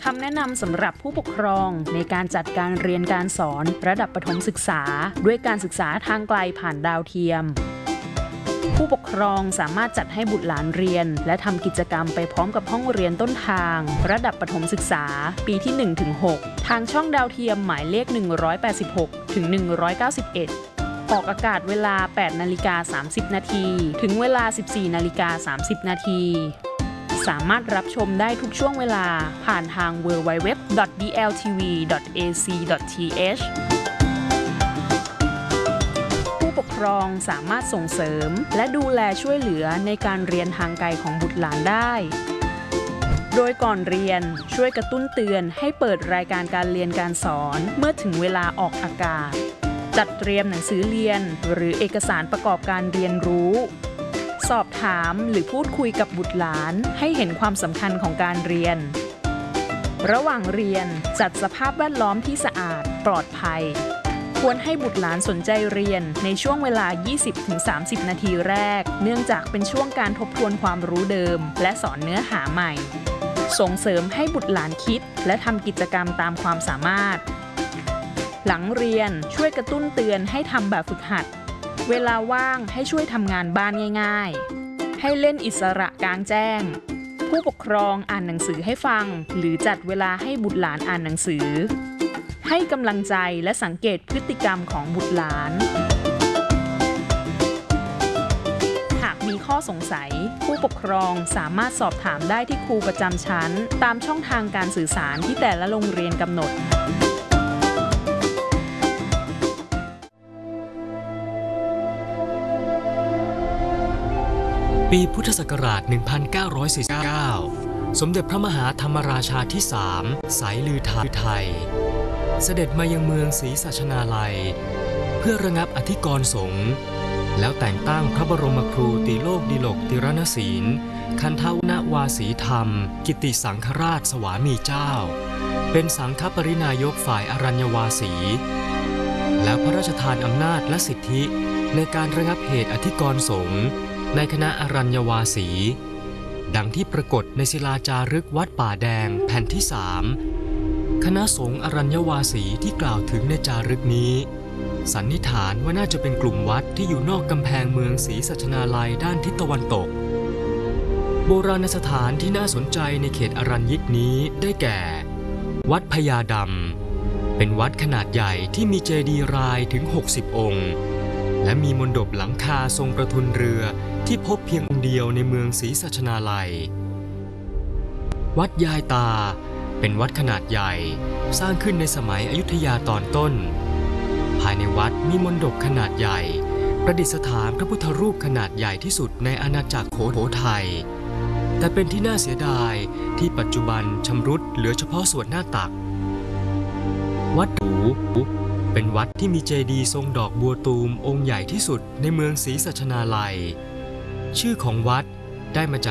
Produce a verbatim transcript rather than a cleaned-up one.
ำแนะนำสำหรับผู้ปกครองในการจัดการเรียนการสอนระดับประถมศึกษาด้วยการศึกษาทางไกลผ่านดาวเทียมผู้ปกครองสามารถจัดให้บุตรหลานเรียนและทำกิจกรรมไปพร้อมกับห้องเรียนต้นทางระดับประถมศึกษาปีที่ หนึ่งถึงหก ทางช่องดาวเทียมหมายเลข หนึ่งร้อยแปดสิบหก ถึง หนึ่งร้อยเก้าสิบเอ็ด ออกอากาศเวลา แปดนาฬิกาสามสิบนาทีถึงเวลา สิบสี่นาฬิกาสามสิบนาทีสามารถรับชมได้ทุกช่วงเวลาผ่านทาง ดับเบิลยู ดับเบิลยู ดับเบิลยู ดอท ดี แอล ที วี ดอท เอ ซี ดอท ที เอช ผู้ปกครองสามารถส่งเสริมและดูแลช่วยเหลือในการเรียนทางไกลของบุตรหลานได้โดยก่อนเรียนช่วยกระตุ้นเตือนให้เปิดรายการการเรียนการสอนเมื่อถึงเวลาออกอากาศจัดเตรียมหนังสือเรียนหรือเอกสารประกอบการเรียนรู้สอบถามหรือพูดคุยกับบุตรหลานให้เห็นความสำคัญของการเรียนระหว่างเรียนจัดสภาพแวดล้อมที่สะอาดปลอดภัยควรให้บุตรหลานสนใจเรียนในช่วงเวลา ยี่สิบถึงสามสิบ นาทีแรกเนื่องจากเป็นช่วงการทบทวนความรู้เดิมและสอนเนื้อหาใหม่ส่งเสริมให้บุตรหลานคิดและทำกิจกรรมตามความสามารถหลังเรียนช่วยกระตุ้นเตือนให้ทำแบบฝึกหัดเวลาว่างให้ช่วยทำงานบ้านง่ายๆให้เล่นอิสระกลางแจ้งผู้ปกครองอ่านหนังสือให้ฟังหรือจัดเวลาให้บุตรหลานอ่านหนังสือให้กำลังใจและสังเกตพฤติกรรมของบุตรหลานหากมีข้อสงสัยผู้ปกครองสามารถสอบถามได้ที่ครูประจำชั้นตามช่องทางการสื่อสารที่แต่ละโรงเรียนกำหนดปีพุทธศักราช หนึ่งพันเก้าร้อยสี่สิบเก้า สมเด็จพระมหาธรรมราชาที่สามสายลือไทยเสด็จมายังเมืองศรีสัชนาลัยเพื่อระงับอธิกรณ์สงฆ์แล้วแต่งตั้งพระบรมครูติโลกดิลกติรณศีลคันธวนวาสีธรรมกิติสังฆราชสวามีเจ้าเป็นสังฆปรินายกฝ่ายอรัญญวาสีแล้วพระราชทานอำนาจและสิทธิในการระงับเหตุอธิกรณ์สงฆ์ในคณะอรัญญวาสีดังที่ปรากฏในศิลาจารึกวัดป่าแดงแผ่นที่สามคณะสงฆ์อรัญญวาสีที่กล่าวถึงในจารึกนี้สันนิษฐานว่าน่าจะเป็นกลุ่มวัดที่อยู่นอกกำแพงเมืองศรีสัชนาลัยด้านทิศตะวันตกโบราณสถานที่น่าสนใจในเขตอรัญญิกนี้ได้แก่วัดพญาดำเป็นวัดขนาดใหญ่ที่มีเจดีย์รายถึงหกสิบองค์และมีมณฑปหลังคาทรงประทุนเรือที่พบเพียงองค์เดียวในเมืองศรีสัชนาลัยวัดยายตาเป็นวัดขนาดใหญ่สร้างขึ้นในสมัยอยุธยาตอนต้นภายในวัดมีมณฑปขนาดใหญ่ประดิษฐานพระพุทธรูปขนาดใหญ่ที่สุดในอาณาจักรโขทัยแต่เป็นที่น่าเสียดายที่ปัจจุบันชำรุดเหลือเฉพาะส่วนหน้าตักวัดหูเป็นวัดที่มีเจดีย์ทรงดอกบัวตูมองค์ใหญ่ที่สุดในเมืองศรีสัชนาลัยชื่อของวัดได้มาจาก